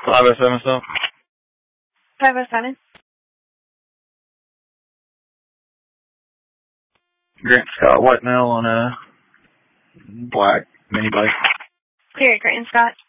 507 stuff. 507. Grant Scott White male on a black mini bike. Clear, Grant Scott.